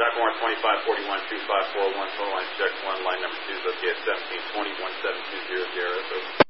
Doc 2541 2541, phone line check 1, line number 2 is okay at 1720 1720 Garrett.